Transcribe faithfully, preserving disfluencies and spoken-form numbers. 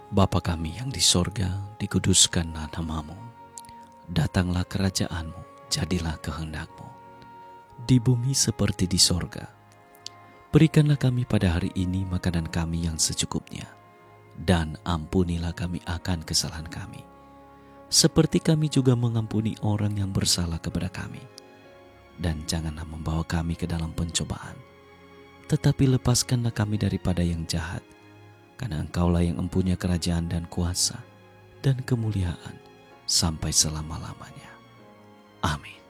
Bapa kami yang di sorga, dikuduskanlah namamu. Datanglah kerajaanmu, jadilah kehendakmu. Di bumi seperti di sorga. Berikanlah kami pada hari ini makanan kami yang secukupnya. Dan ampunilah kami akan kesalahan kami. Seperti kami juga mengampuni orang yang bersalah kepada kami. Dan janganlah membawa kami ke dalam pencobaan. Tetapi lepaskanlah kami daripada yang jahat. Karena Engkaulah yang mempunyai kerajaan dan kuasa dan kemuliaan sampai selama-lamanya. Amin.